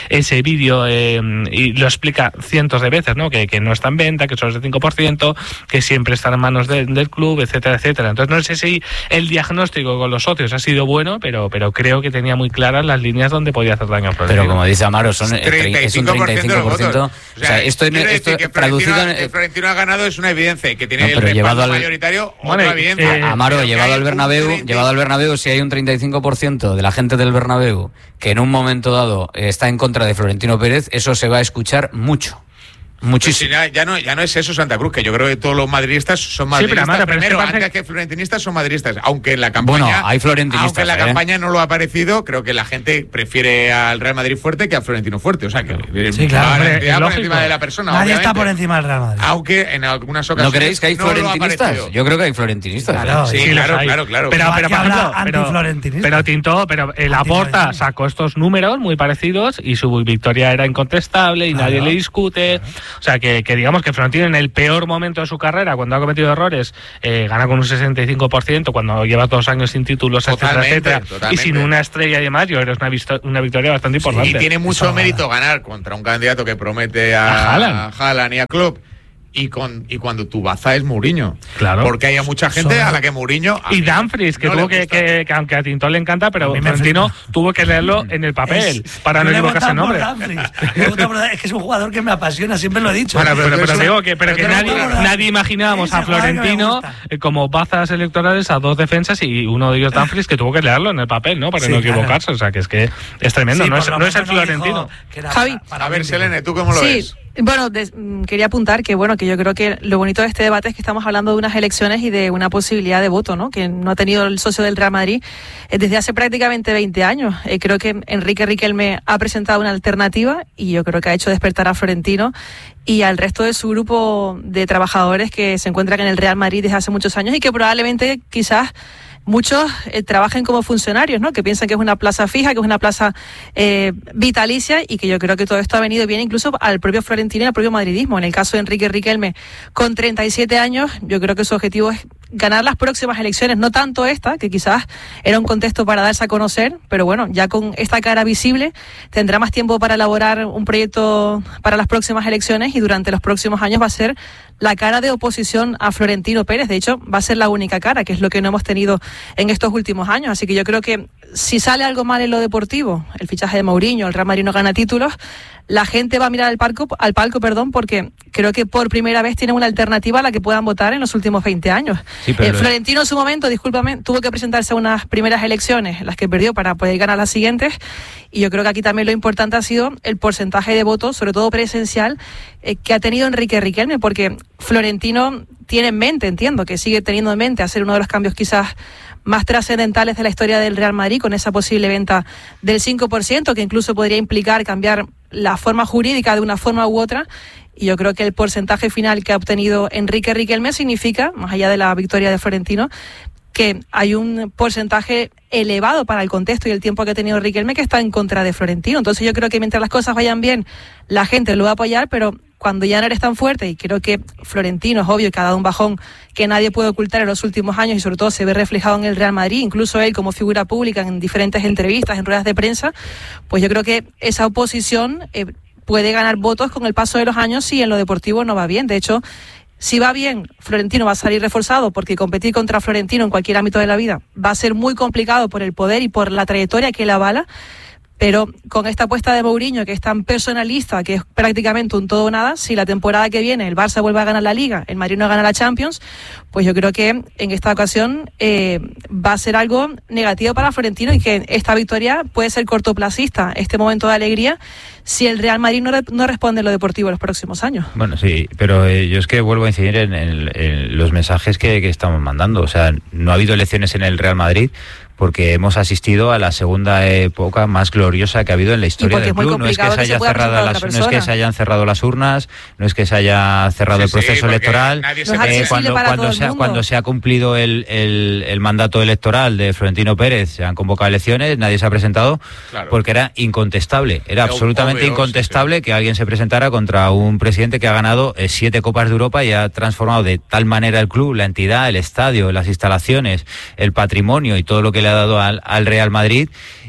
vídeo eh, y lo explica cientos de veces, ¿no? Que, que no está en venta, que solo es de cinco por ciento, que siempre está en manos de, del club, etcétera, etcétera. Entonces no sé si el diagnóstico con los socios ha sido bueno, pero, pero creo que tenía muy claras las líneas donde podía hacer daño a Florentino. Pero como dice Amaro, son es un treinta y cinco por ciento. O sea, esto, esto que traducido Florentino, en, que Florentino ha ganado es una evidencia, que tiene no, el respaldo al, mayoritario, bueno, otra evidencia. Eh, Amaro, llevado al Bernabéu, treinta... llevado al Bernabéu, si hay un treinta y cinco por ciento de la gente del Bernabéu que en un momento dado está en contra de Florentino Pérez, eso se va a escuchar mucho. Muchísimo. Pues ya, no, ya no es eso Santa Cruz, que yo creo que todos los madridistas son madridistas. Sí, pero, pero primero, es que antes que florentinistas son madridistas, aunque en la campaña, bueno, hay florentinistas, aunque en la ¿eh? campaña no lo ha parecido, creo que la gente prefiere al Real Madrid fuerte que al Florentino fuerte, o sea que sí, claro, hombre, por lógico. Encima de la persona. Nadie obviamente. está por encima del Real Madrid. Aunque en algunas ocasiones ¿No creéis que hay no florentinistas? Yo creo que hay florentinistas. Claro, sí, sí, claro, claro, claro, claro. Pero, pero, por ejemplo, pero, pero Tinto, pero el Laporta sacó estos números muy parecidos y su victoria era incontestable y claro, nadie le discute. Claro. O sea que, que digamos que Florentino en el peor momento de su carrera, cuando ha cometido errores, eh, gana con un sesenta y cinco por ciento, cuando lleva dos años sin títulos, etcétera, etcétera, totalmente. Y sin una estrella y demás, yo creo que es una, una victoria bastante importante. Sí, y tiene mucho Eso, mérito nada. ganar contra un candidato que promete a, a Haaland y a Klopp. Y con y cuando tu baza es Mourinho. Claro. Porque hay mucha gente Son... a la que Mourinho... Y Dumfries, que no tuvo que, que, que, aunque a Tintón le encanta, pero Florentino tuvo que leerlo en el papel es, para no equivocarse el nombre. Es que es un jugador que me apasiona, siempre lo he dicho. Bueno, pero, pero, pero digo que, pero que nadie, nadie imaginábamos a Florentino como bazas electorales a dos defensas y uno de ellos Dumfries que tuvo que leerlo en el papel, ¿no? Para sí, no equivocarse. Claro. O sea, que es que es tremendo. Sí, no, es, no es el Florentino. Javi. A ver, Selene, ¿tú cómo lo sí. ves? Bueno, de, quería apuntar que bueno que yo creo que lo bonito de este debate es que estamos hablando de unas elecciones y de una posibilidad de voto, ¿no? Que no ha tenido el socio del Real Madrid desde hace prácticamente veinte años. Eh, creo que Enrique Riquelme ha presentado una alternativa y yo creo que ha hecho despertar a Florentino y al resto de su grupo de trabajadores que se encuentran en el Real Madrid desde hace muchos años y que probablemente quizás muchos eh, trabajen como funcionarios, ¿no? Que piensan que es una plaza fija, que es una plaza eh, vitalicia y que yo creo que todo esto ha venido bien incluso al propio Florentino y al propio madridismo. En el caso de Enrique Riquelme, con treinta y siete años, yo creo que su objetivo es ganar las próximas elecciones, no tanto esta, que quizás era un contexto para darse a conocer, pero bueno, ya con esta cara visible tendrá más tiempo para elaborar un proyecto para las próximas elecciones y durante los próximos años va a ser la cara de oposición a Florentino Pérez. De hecho, va a ser la única cara, que es lo que no hemos tenido en estos últimos años. Así que yo creo que si sale algo mal en lo deportivo, el fichaje de Mourinho, el Real Madrid no gana títulos, la gente va a mirar al palco, al palco, perdón, porque creo que por primera vez tienen una alternativa a la que puedan votar en los últimos veinte años. Sí, pero... eh, Florentino en su momento, discúlpame, tuvo que presentarse a unas primeras elecciones, las que perdió para poder ganar las siguientes, y yo creo que aquí también lo importante ha sido el porcentaje de votos, sobre todo presencial, eh, que ha tenido Enrique Riquelme, porque Florentino tiene en mente, entiendo, que sigue teniendo en mente hacer uno de los cambios quizás más trascendentales de la historia del Real Madrid con esa posible venta del cinco por ciento, que incluso podría implicar cambiar la forma jurídica de una forma u otra. Y yo creo que el porcentaje final que ha obtenido Enrique Riquelme significa, más allá de la victoria de Florentino, que hay un porcentaje elevado para el contexto y el tiempo que ha tenido Riquelme que está en contra de Florentino. Entonces yo creo que mientras las cosas vayan bien, la gente lo va a apoyar, pero cuando ya no eres tan fuerte, y creo que Florentino es obvio que ha dado un bajón que nadie puede ocultar en los últimos años y sobre todo se ve reflejado en el Real Madrid, incluso él como figura pública en diferentes entrevistas, en ruedas de prensa, pues yo creo que esa oposición eh, puede ganar votos con el paso de los años si en lo deportivo no va bien. De hecho, si va bien, Florentino va a salir reforzado porque competir contra Florentino en cualquier ámbito de la vida va a ser muy complicado por el poder y por la trayectoria que él avala. Pero con esta apuesta de Mourinho, que es tan personalista, que es prácticamente un todo o nada, si la temporada que viene el Barça vuelve a ganar la Liga, el Madrid no gana la Champions, pues yo creo que en esta ocasión eh, va a ser algo negativo para Florentino y que esta victoria puede ser cortoplacista, este momento de alegría, si el Real Madrid no, re, no responde en lo deportivo en los próximos años. Bueno, sí, pero eh, yo es que vuelvo a incidir en, en, en los mensajes que, que estamos mandando. O sea, no ha habido elecciones en el Real Madrid porque hemos asistido a la segunda época más gloriosa que ha habido en la historia del club. No es que se haya cerrado las, no es que se hayan cerrado las urnas, no es que se haya cerrado sí, el proceso sí, electoral. Se eh, cuando cuando se, ha, cuando se ha cumplido el, el, el mandato electoral de Florentino Pérez, se han convocado elecciones, nadie se ha presentado claro. porque era incontestable, era, era absolutamente obvio, incontestable sí, sí. que alguien se presentara contra un presidente que ha ganado eh, siete Copas de Europa y ha transformado de tal manera el club, la entidad, el estadio, las instalaciones, el patrimonio y todo lo que le ha dado al, al Real Madrid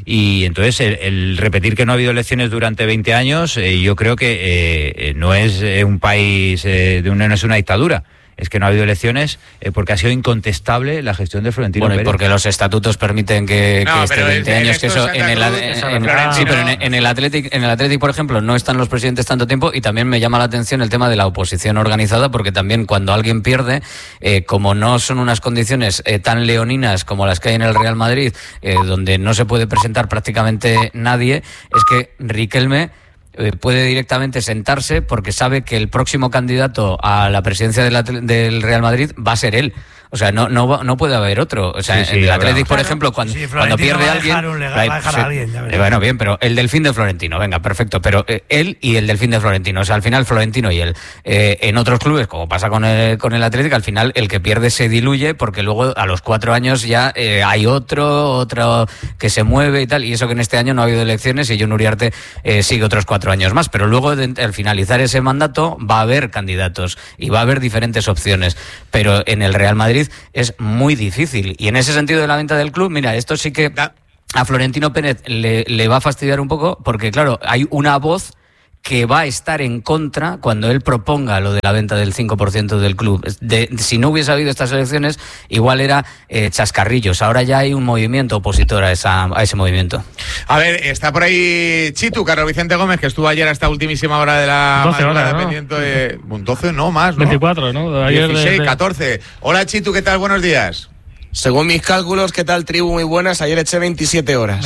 Y entonces el, el repetir que no ha habido elecciones durante veinte años, eh, yo creo que eh, no es eh, un país, eh, de una, no es una dictadura. Es que no ha habido elecciones eh, porque ha sido incontestable la gestión de Florentino Bueno, Pérez. Y porque los estatutos permiten que, no, que esté veinte años, que eso en el, Cruz, en, en, en, sí, pero en, en el Athletic, en el Athletic, por ejemplo, no están los presidentes tanto tiempo, y también me llama la atención el tema de la oposición organizada, porque también cuando alguien pierde, eh, como no son unas condiciones eh, tan leoninas como las que hay en el Real Madrid, eh, donde no se puede presentar prácticamente nadie, es que Riquelme puede directamente sentarse porque sabe que el próximo candidato a la presidencia del, del Real Madrid va a ser él. O sea, no no no puede haber otro. O sea, sí, sí, en el Athletic, por claro, ejemplo, cuando, sí, cuando pierde a alguien... Un legado, va a dejar a alguien, ya eh, bueno, bien, pero el Delfín de Florentino, venga, perfecto. Pero eh, él y el Delfín de Florentino. O sea, al final Florentino y él. Eh, en otros clubes, como pasa con el, con el Athletic, al final el que pierde se diluye porque luego a los cuatro años ya eh, hay otro, otro que se mueve y tal. Y eso que en este año no ha habido elecciones y Jon Uriarte eh, sigue otros cuatro años más. Pero luego, de, al finalizar ese mandato, va a haber candidatos y va a haber diferentes opciones. Pero en el Real Madrid es muy muy difícil. Y en ese sentido de la venta del club, mira, esto sí que a Florentino Pérez le, le va a fastidiar un poco, porque claro, hay una voz que va a estar en contra cuando él proponga lo de la venta del cinco por ciento del club. De, de, si no hubiese habido estas elecciones, igual era eh, chascarrillos. Ahora ya hay un movimiento opositor a, esa, a ese movimiento. A ver, está por ahí Chitu, Carlos Vicente Gómez, que estuvo ayer hasta ultimísima hora de la doce horas, ¿no? pendiente de... doce, no, más, ¿no? veinticuatro, ¿no? Ayer dieciséis, de... catorce. Hola, Chitu, ¿qué tal? Buenos días. Según mis cálculos, ¿qué tal, tribu? Muy buenas. Ayer eché veintisiete horas.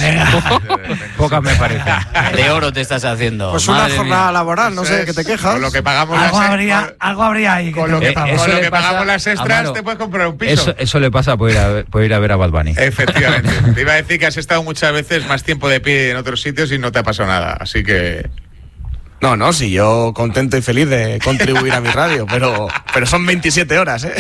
Pocas me parecen. De oro te estás haciendo. Pues Madre una jornada mía. laboral, no sé, ¿qué te quejas? Con lo que pagamos Algo las habría, con, algo habría ahí. con lo que, Eh, con eso lo le que pasa pagamos las extras, Amaro, te puedes comprar un piso. Eso, eso le pasa por ir, a, por ir a ver a Bad Bunny. Efectivamente. Te iba a decir que has estado muchas veces más tiempo de pie en otros sitios y no te ha pasado nada. Así que... No, no, sí, yo contento y feliz de contribuir a mi radio, pero, pero son veintisiete horas, ¿eh?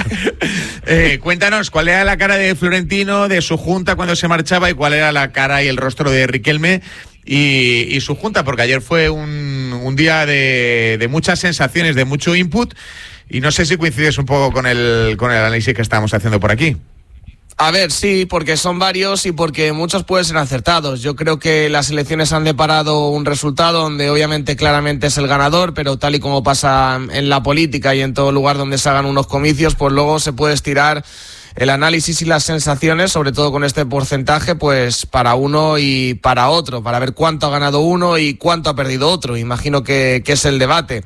eh cuéntanos, ¿cuál era la cara de Florentino, de su junta cuando se marchaba, y cuál era la cara y el rostro de Riquelme y, y su junta? Porque ayer fue un, un día de, de muchas sensaciones, de mucho input, y no sé si coincides un poco con el, con el análisis que estamos haciendo por aquí. A ver, sí, porque son varios y porque muchos pueden ser acertados. Yo creo que las elecciones han deparado un resultado donde obviamente claramente es el ganador, pero tal y como pasa en la política y en todo lugar donde se hagan unos comicios, pues luego se puede estirar el análisis y las sensaciones, sobre todo con este porcentaje, pues para uno y para otro, para ver cuánto ha ganado uno y cuánto ha perdido otro. Imagino que, que es el debate.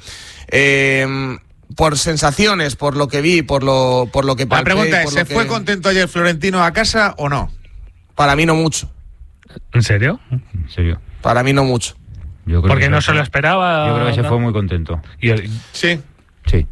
Eh... Por sensaciones, por lo que vi, por lo por lo que palpé. La pregunta es, ¿se que... fue contento ayer Florentino a casa o no? Para mí no mucho. ¿En serio? En serio. Para mí no mucho. Yo creo Porque que no se se lo esperaba. Yo creo que se ¿no? fue muy contento. Y el... Sí. Sí.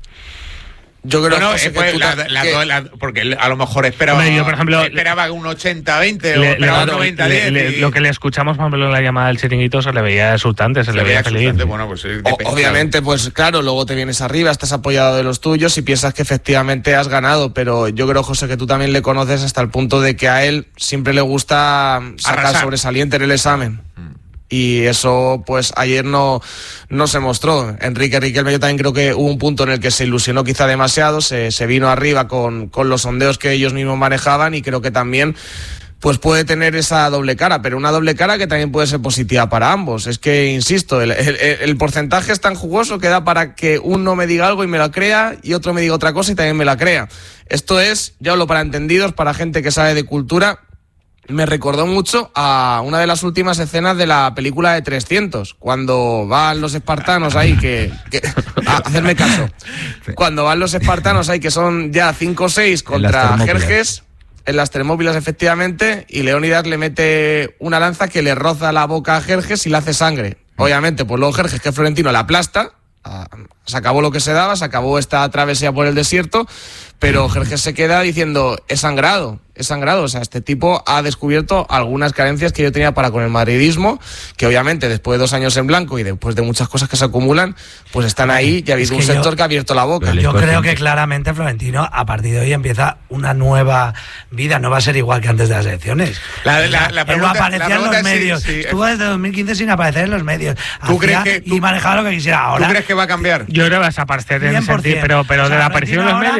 Yo creo no, no, que, fue tú la, ta- la, que... la, porque a lo mejor esperaba, Hombre, yo, por ejemplo, esperaba un ochenta veinte o le, esperaba le, un noventa diez. le, le, y... Lo que le escuchamos, por ejemplo, en la llamada del chiringuito, se le veía exultante, se, se le veía, veía feliz. Bueno, pues, sí, o, obviamente, pues claro, luego te vienes arriba, estás apoyado de los tuyos y piensas que efectivamente has ganado, pero yo creo, José, que tú también le conoces hasta el punto de que a él siempre le gusta sacar Arrasar. Sobresaliente en el examen. Mm. Y eso, pues, ayer no, no se mostró. Enrique Riquelme, yo también creo que hubo un punto en el que se ilusionó quizá demasiado, se, se vino arriba con, con los sondeos que ellos mismos manejaban, y creo que también pues puede tener esa doble cara, pero una doble cara que también puede ser positiva para ambos. Es que, insisto, el, el, el porcentaje es tan jugoso que da para que uno me diga algo y me la crea, y otro me diga otra cosa y también me la crea. Esto es, ya hablo para entendidos, para gente que sabe de cultura. Me recordó mucho a una de las últimas escenas de la película de trescientos, cuando van los espartanos ahí, que, que a hacerme caso, cuando van los espartanos ahí, que son ya cinco o seis contra Jerjes, en las Termópilas efectivamente, y Leónidas le mete una lanza que le roza la boca a Jerjes y le hace sangre. Obviamente, pues luego Jerjes, que es Florentino, la aplasta, se acabó lo que se daba, se acabó esta travesía por el desierto, pero Jerjes se queda diciendo, he sangrado, he sangrado, o sea, este tipo ha descubierto algunas carencias que yo tenía para con el madridismo, que obviamente después de dos años en blanco y después de muchas cosas que se acumulan, pues están ahí, y ha habido un yo, sector que ha abierto la boca. Yo creo que claramente Florentino, a partir de hoy, empieza una nueva vida, no va a ser igual que antes de las elecciones. La, la, la Él pregunta, no aparecía la en los pregunta, medios, sí, sí. estuvo desde dos mil quince sin aparecer en los medios. ¿Tú Hacía crees que, tú, y manejaba lo que quisiera ahora? ¿Tú crees que va a cambiar? Yo creo que va a desaparecer en ese sentido, pero, pero o sea, de la aparición en los ahora, medios. Eh,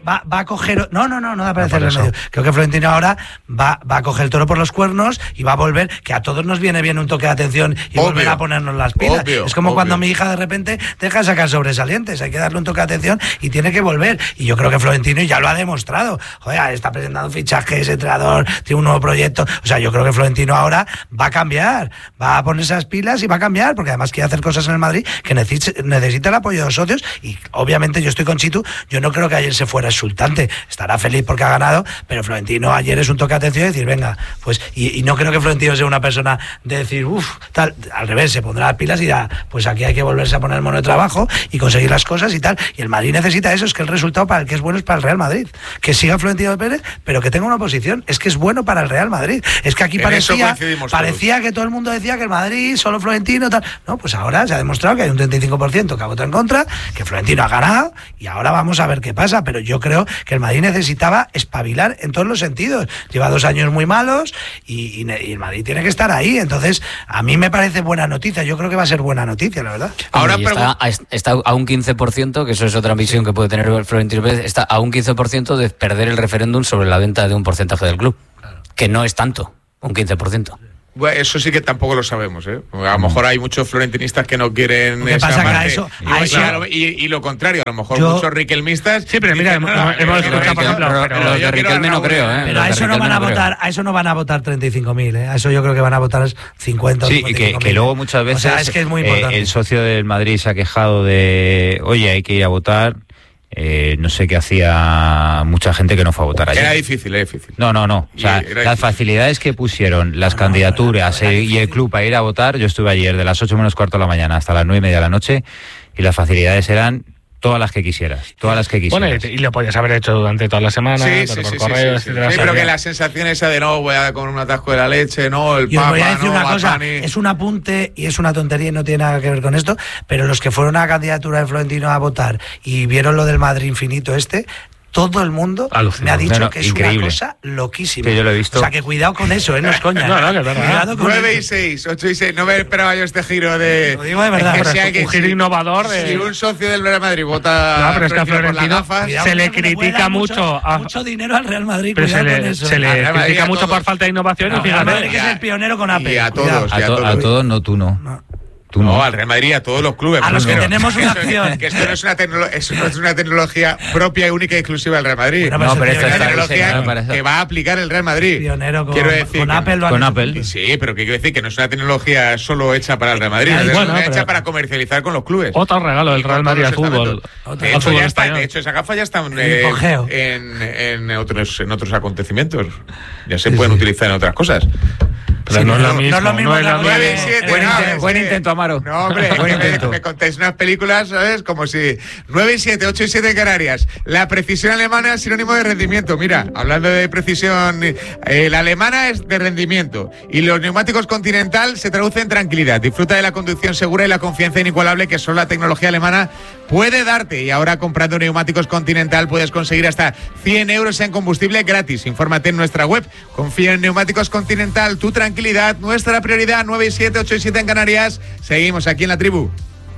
va, va a coger... No, no, no, no da para hacerle medio. Creo que Florentino ahora va, va a coger el toro por los cuernos y va a volver, que a todos nos viene bien un toque de atención y obvio, volver a ponernos las pilas. Obvio, es como obvio. cuando mi hija de repente deja de sacar sobresalientes, hay que darle un toque de atención y tiene que volver. Y yo creo que Florentino ya lo ha demostrado. Joder, está presentando fichajes, entrenador, tiene un nuevo proyecto. O sea, yo creo que Florentino ahora va a cambiar, va a ponerse las pilas y va a cambiar, porque además quiere hacer cosas en el Madrid que necesita, necesita el apoyo de los socios. Y obviamente yo estoy con Chitu, yo no creo que ayer se fuera exultante, estará feliz porque ha ganado, pero Florentino ayer es un toque de atención y decir, venga, pues, y, y no creo que Florentino sea una persona de decir, uff, tal, al revés, se pondrá las pilas y dirá, pues aquí hay que volverse a poner el mono de trabajo y conseguir las cosas y tal. Y el Madrid necesita eso, es que el resultado para el que es bueno es para el Real Madrid. Que siga Florentino Pérez, pero que tenga una oposición, es que es bueno para el Real Madrid. Es que aquí En parecía, eso parecía que todo el mundo decía que el Madrid, solo Florentino, tal. No, pues ahora se ha demostrado que hay un treinta y cinco por ciento que ha votado en contra, que Florentino ha ganado y ahora vamos a ver qué pasa. Pero yo creo que el Madrid necesitaba espabilar en todos los sentidos. Lleva dos años muy malos y, y, y el Madrid tiene que estar ahí. Entonces, a mí me parece buena noticia. Yo creo que va a ser buena noticia, la verdad. Ahora está, está a un quince por ciento, que eso es otra visión que puede tener Florentino Pérez, está a un quince por ciento de perder el referéndum sobre la venta de un porcentaje del club. Claro. Que no es tanto, un quince por ciento. Bueno, eso sí que tampoco lo sabemos, ¿eh? A lo mejor hay muchos florentinistas que no quieren esa pasa parte. Que eso, y, a eso, claro, y, y lo contrario, a lo mejor yo, muchos riquelmistas. Sí, pero mira, hemos, no, hemos escuchado, por ejemplo, pero, pero los de Riquelme no creo, ¿eh? Pero a eso no van a votar, a eso no van a votar treinta y cinco mil, ¿eh? A eso yo creo que van a votar cincuenta. Sí, y que, que luego muchas veces o sea, es que es muy importante. Eh, el socio del Madrid se ha quejado de, oye, hay que ir a votar. Eh, no sé qué hacía mucha gente que no fue a votar ayer. Era difícil, era difícil. No, no, no. O sea, las facilidades que pusieron las no, candidaturas no, no, y el club para ir a votar, yo estuve ayer de las ocho menos cuarto de la mañana hasta las nueve y media de la noche y las facilidades eran todas las que quisieras, todas las que quisieras. Bueno, y lo podías haber hecho durante toda la semana, sí, por sí, correo, sí, sí, sí. Sí, pero que la sensación esa de no, voy a con un atasco de la leche, no, el Yo papa, voy a decir no, una cosa, Batani. Es un apunte y es una tontería y no tiene nada que ver con esto, pero los que fueron a la candidatura de Florentino a votar y vieron lo del Madrid infinito este, todo el mundo Alucinó. me ha dicho no, no, que es increíble. Una cosa loquísima. Que yo lo he visto. O sea, que cuidado con eso, ¿eh? No es coña. No, no, que es verdad. Cuidado con nueve y eso. seis, ocho y seis. No me esperaba yo este giro de. Lo digo de verdad. que Pero sea es que un giro si, innovador de... Si un socio del Real Madrid vota. No, pero es que a por las Florentino gafas, Cuidado, se le que le puede critica dar mucho a- mucho dinero al Real Madrid. Pero se Cuidado con le, eso. se le Al Real Madrid critica a mucho todos. por falta de innovación No, y Real Madrid fíjate. que es el pionero con Apple. Y a Cuidado. todos. A, y a to- todos. a todos, no, tú no. No. Tú no. No, al Real Madrid, a todos los clubes. A los que pero- tenemos una eso- opción. Que esto no es una, tecnolo- eso no es una tecnología propia y única y exclusiva del Real Madrid. Bueno, No, pero es esto el Es una está pionero, tecnología diseñado para eso. que va a aplicar el Real Madrid. pionero con, Quiero decir con que- Apple. lo han con hecho. Apple. Sí, pero que quiero decir que no es una tecnología solo hecha para el Real Madrid, Ya, es bueno, una pero- hecha para comercializar con los clubes. Otro regalo del Y con Real Madrid todos al los fútbol. estamentos. De De Al hecho, fútbol ya está, español. de hecho, esa gafa ya está en, El hipogeo. en, en, otros, en otros acontecimientos. Ya se pueden utilizar en otras cosas. Pero Sí, no es no- lo no mismo. es lo mismo no es que lo la mismo. nueve y siete, Buen no, intento, es buen que- intento, Amaro. No, hombre, Buen es que me, intento. me contáis unas películas, ¿sabes? Como si nueve y siete, ocho y siete en Canarias. La precisión alemana es sinónimo de rendimiento. Mira, hablando de precisión, eh, la alemana es de rendimiento y los neumáticos Continental se traduce en tranquilidad. Disfruta de la conducción segura y la confianza inigualable que solo la tecnología alemana puede darte. Y ahora comprando neumáticos Continental puedes conseguir hasta cien euros en combustible gratis. Infórmate en nuestra web. Confía en Neumáticos Continental, tu tranquilidad, nuestra prioridad. Nueve y siete, ocho y siete en Canarias. Seguimos aquí en la tribu.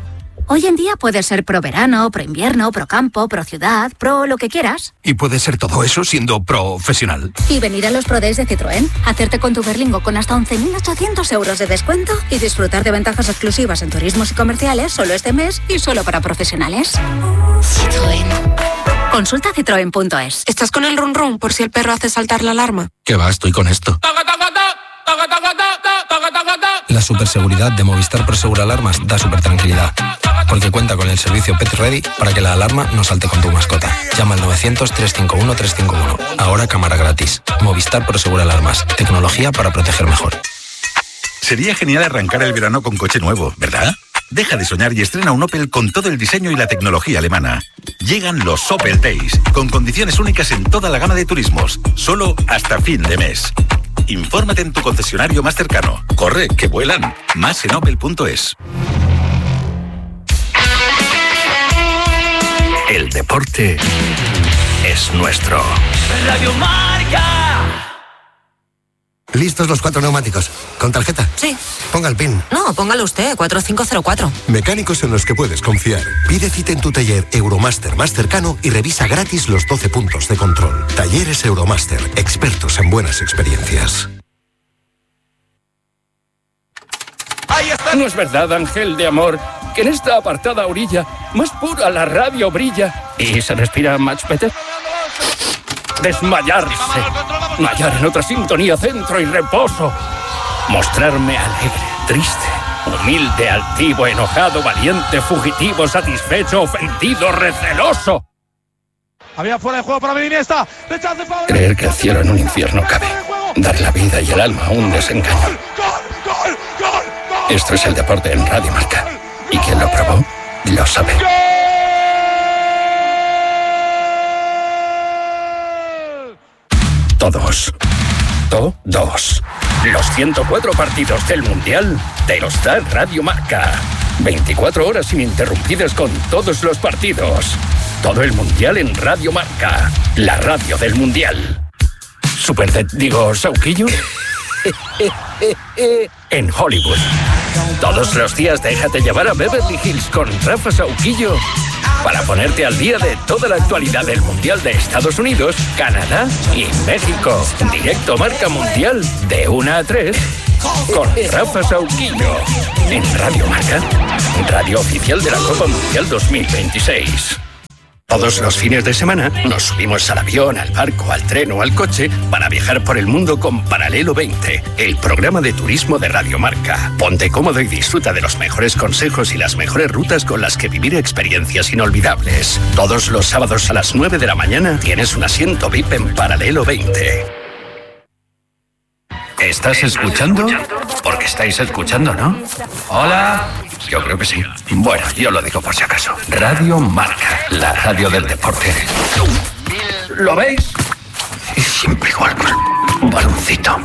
Hoy en día puedes ser pro verano, pro invierno, pro campo, pro ciudad, pro lo que quieras. Y puede ser todo eso siendo profesional. Y venir a los Pro Days de Citroën, hacerte con tu Berlingo con hasta once mil ochocientos euros de descuento y disfrutar de ventajas exclusivas en turismos y comerciales solo este mes y solo para profesionales. Citroën. Consulta citroen punto es. ¿Estás con el run run por si el perro hace saltar la alarma? ¿Qué va? Estoy con esto. La superseguridad de Movistar Prosegur Alarmas da super tranquilidad. Porque cuenta con el servicio Pet Ready para que la alarma no salte con tu mascota. Llama al novecientos, trescientos cincuenta y uno, trescientos cincuenta y uno. Ahora cámara gratis. Movistar Prosegur Alarmas. Tecnología para proteger mejor. Sería genial arrancar el verano con coche nuevo, ¿verdad? Deja de soñar y estrena un Opel con todo el diseño y la tecnología alemana. Llegan los Opel Days, con condiciones únicas en toda la gama de turismos, solo hasta fin de mes. Infórmate en tu concesionario más cercano. Corre, que vuelan. Más en opel punto es. El deporte es nuestro. Radio Marca. ¿Listos los cuatro neumáticos? ¿Con tarjeta? Sí. Ponga el PIN. No, póngalo usted, cuatro cinco cero cuatro. Mecánicos en los que puedes confiar. Pide cita en tu taller Euromaster más cercano y revisa gratis los doce puntos de control. Talleres Euromaster, expertos en buenas experiencias. ¿No es verdad, ángel de amor, que en esta apartada orilla más pura la radio brilla y se respira much better? Desmayarse, mallar en otra sintonía, centro y reposo, mostrarme alegre, triste, humilde, altivo, enojado, valiente, fugitivo, satisfecho, ofendido, receloso. Había fuera de juego para Iniesta. Creer que el cielo en un infierno cabe, dar la vida y el alma a un desengaño. Esto es el deporte en Radio Marca, y quien lo probó lo sabe. Todos, todos, los ciento cuatro partidos del Mundial te los da Radio Marca. veinticuatro horas ininterrumpidas con todos los partidos. Todo el Mundial en Radio Marca, la radio del Mundial. Super, de, digo, Sauquillo. En Hollywood. Todos los días déjate llevar a Beverly Hills con Rafa Sauquillo para ponerte al día de toda la actualidad del Mundial de Estados Unidos, Canadá y México. Directo Marca Mundial de una a tres con Rafa Sauquillo en Radio Marca, radio oficial de la Copa Mundial dos mil veintiséis. Todos los fines de semana nos subimos al avión, al barco, al tren o al coche para viajar por el mundo con Paralelo veinte, el programa de turismo de Radio Marca. Ponte cómodo y disfruta de los mejores consejos y las mejores rutas con las que vivir experiencias inolvidables. Todos los sábados a las nueve de la mañana tienes un asiento V I P en Paralelo veinte. ¿Estás escuchando? Porque estáis escuchando, ¿no? Hola. Yo creo que sí. Bueno, yo lo digo por si acaso. Radio Marca, la radio del deporte. ¿Lo veis? Y siempre igual, un baloncito.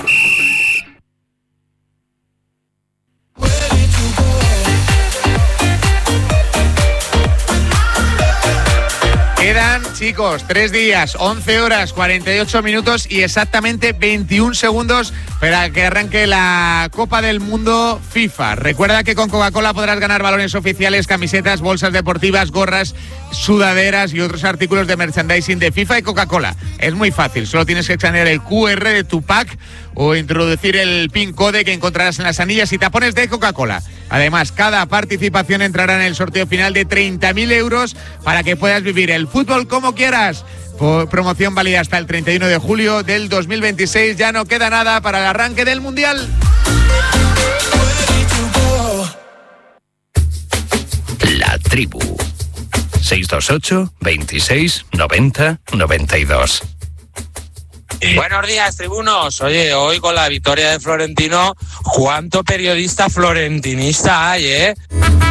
Quedan, chicos, tres días, once horas, cuarenta y ocho minutos y exactamente veintiún segundos para que arranque la Copa del Mundo FIFA. Recuerda que con Coca-Cola podrás ganar balones oficiales, camisetas, bolsas deportivas, gorras, sudaderas y otros artículos de merchandising de FIFA y Coca-Cola. Es muy fácil, solo tienes que escanear el cu erre de tu pack o introducir el PIN code que encontrarás en las anillas y tapones de Coca-Cola. Además, cada participación entrará en el sorteo final de treinta mil euros para que puedas vivir el fútbol como quieras. Promoción válida hasta el treinta y uno de julio del dos mil veintiséis. Ya no queda nada para el arranque del Mundial. La tribu. seis dos ocho, veintiséis, noventa, noventa y dos. Buenos días, tribunos. Oye, hoy con la victoria de Florentino, ¿cuánto periodista florentinista hay, eh?